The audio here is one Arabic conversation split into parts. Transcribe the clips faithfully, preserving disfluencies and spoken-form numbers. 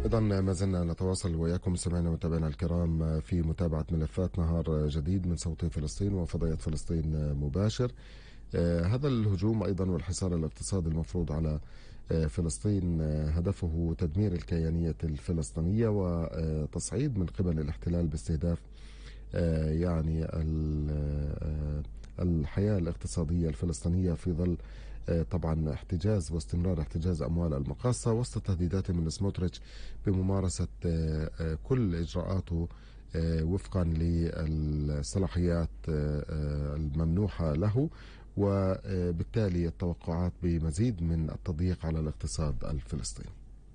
إذا ما زلنا نتواصل وياكم سمعنا ومتابعينا الكرام في متابعة ملفات نهار جديد من صوت فلسطين وفضائية فلسطين مباشر. آه هذا الهجوم أيضا والحصار الاقتصادي المفروض على آه فلسطين آه هدفه تدمير الكيانية الفلسطينية وتصعيد من قبل الاحتلال باستهداف آه يعني آه الحياة الاقتصادية الفلسطينية في ظل طبعا احتجاز واستمرار احتجاز أموال المقاصة وسط تهديدات من سموتريتش بممارسة كل إجراءاته وفقا للصلاحيات الممنوحة له، وبالتالي التوقعات بمزيد من التضييق على الاقتصاد الفلسطيني.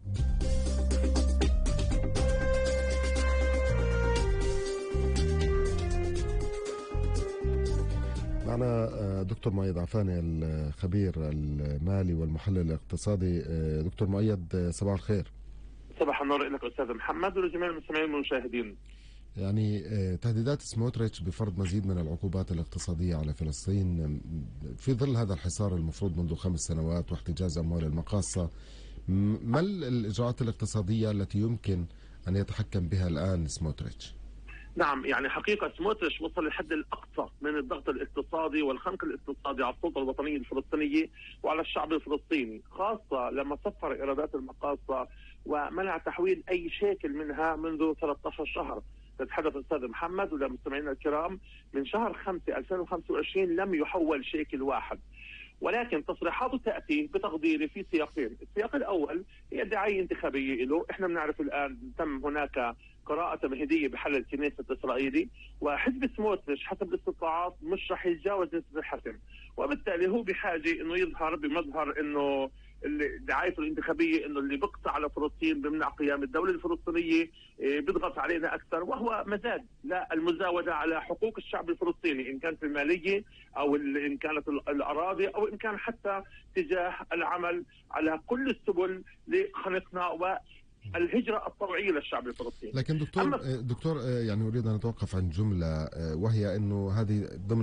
معنا دكتور مؤيد عفاني الخبير المالي والمحلل الاقتصادي. دكتور مؤيد صباح الخير. صباح النور لك أستاذ محمد ولجميع المستمعين والمشاهدين. يعني تهديدات سموتريتش بفرض مزيد من العقوبات الاقتصادية على فلسطين في ظل هذا الحصار المفروض منذ خمس سنوات واحتجاز أموال المقاصة، ما الإجراءات الاقتصادية التي يمكن أن يتحكم بها الآن سموتريتش؟ نعم، يعني حقيقة سموتريتش وصل للحد الأقصى من الضغط الاقتصادي والخنق الاقتصادي على السلطة الوطنية الفلسطينية وعلى الشعب الفلسطيني، خاصة لما صفر إيرادات المقاصة ومنع تحويل أي شيكل منها منذ ثلاثة عشر شهر. تتحدث أستاذ محمد ولمستمعينا الكرام من شهر خمسة ألفين وخمسة وعشرين لم يحول شيكل واحد، ولكن تصريحاته تأتي بتقديري في سياقين. السياق الأول هي دعاية انتخابية له. احنا بنعرف الآن تم هناك قراءة تمهيدية بحل الكنيسة الإسرائيلي، وحزب سموتريتش حسب الاستطلاعات مش رح يتجاوز نسبة الحسم، وبالتالي هو بحاجة انه يظهر بمظهر انه دعايته الانتخابية انه اللي بقطع على فلسطين بمنع قيام الدولة الفلسطينية، بيضغط علينا اكثر، وهو مزاد لا المزاودة على حقوق الشعب الفلسطيني ان كانت المالية او ان كانت الاراضي او ان كان حتى تجاه العمل على كل السبل لخنقنا و الهجرة الطوعية للشعب الفلسطيني. لكن دكتور دكتور يعني أريد أن أتوقف عن جملة، وهي أنه هذه ضمن